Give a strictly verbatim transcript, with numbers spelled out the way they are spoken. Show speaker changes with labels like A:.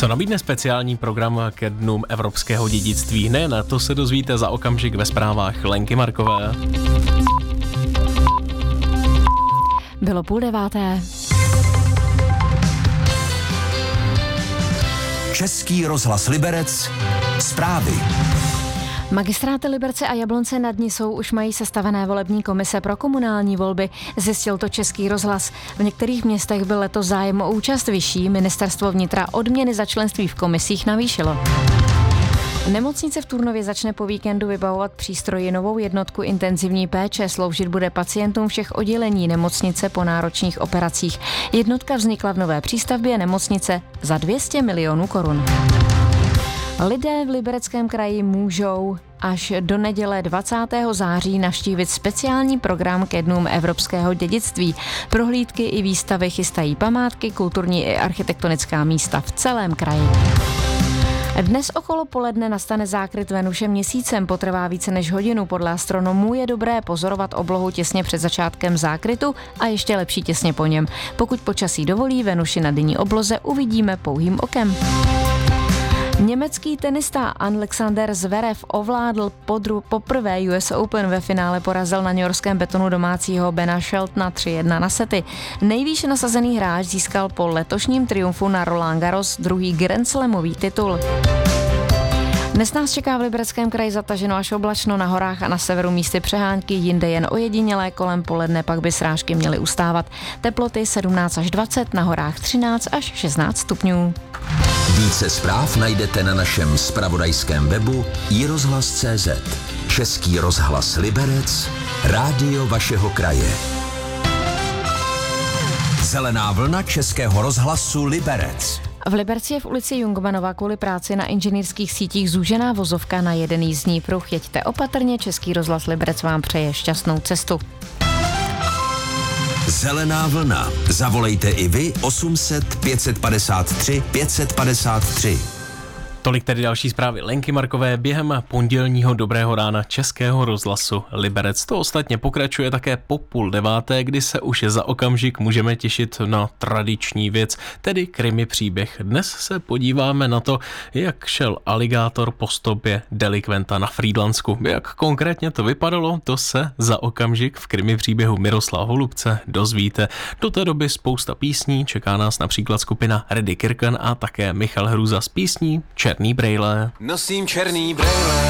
A: Co nabídne speciální program ke dnům evropského dědictví? Ne, na to se dozvíte za okamžik ve zprávách Lenky Markové.
B: Bylo půl deváté.
C: Český rozhlas Liberec, zprávy.
B: Magistráty Liberce a Jablonce nad ní jsou už mají sestavené volební komise pro komunální volby, zjistil to Český rozhlas. V některých městech byl letos zájem o účast vyšší, ministerstvo vnitra odměny za členství v komisích navýšilo. Nemocnice v Turnově začne po víkendu vybavovat přístroji novou jednotku intenzivní péče, sloužit bude pacientům všech oddělení nemocnice po náročných operacích. Jednotka vznikla v nové přístavbě nemocnice za dvě stě milionů korun. Lidé v Libereckém kraji můžou až do neděle dvacátého září navštívit speciální program ke dnům evropského dědictví. Prohlídky i výstavy chystají památky, kulturní i architektonická místa v celém kraji. Dnes okolo poledne nastane zákryt Venuše měsícem, potrvá více než hodinu. Podle astronomů je dobré pozorovat oblohu těsně před začátkem zákrytu a ještě lepší těsně po něm. Pokud počasí dovolí, Venuši na denní obloze uvidíme pouhým okem. Německý tenista Alexander Zverev ovládl podru, poprvé U S Open, ve finále porazil na newyorském betonu domácího Bena Sheltona tři jedna na sety. Nejvýše nasazený hráč získal po letošním triumfu na Roland Garros druhý Grand Slamový titul. Dnes nás čeká v Libereckém kraji zataženo až oblačno, na horách a na severu místy přehánky, jinde jen ojedinělé, kolem poledne pak by srážky měly ustávat. Teploty sedmnáct až dvacet, na horách třináct až šestnáct stupňů.
C: Více zpráv najdete na našem zpravodajském webu i rozhlas tečka cé zet. Český rozhlas Liberec, rádio vašeho kraje. Zelená vlna Českého rozhlasu Liberec.
B: V Liberci je v ulici Jungmanova kvůli práci na inženýrských sítích zúžená vozovka na jeden jízdní pruh. Jeďte opatrně, Český rozhlas Liberec vám přeje šťastnou cestu.
C: Zelená vlna. Zavolejte i vy osm set pět padesát tři pět padesát tři.
A: Tolik tedy další zprávy Lenky Markové během pondělního dobrého rána Českého rozhlasu Liberec. To ostatně pokračuje také po půl deváté, kdy se už za okamžik můžeme těšit na tradiční věc, tedy krimi příběh. Dnes se podíváme na to, jak šel aligátor po stopě delikventa na Frýdlansku. Jak konkrétně to vypadalo, to se za okamžik v krimi příběhu Miroslava Holubce dozvíte. Do té doby spousta písní, čeká nás například skupina Reddy Kirken a také Michal Hruza s písní Černý brejle.
D: Nosím černý brejle.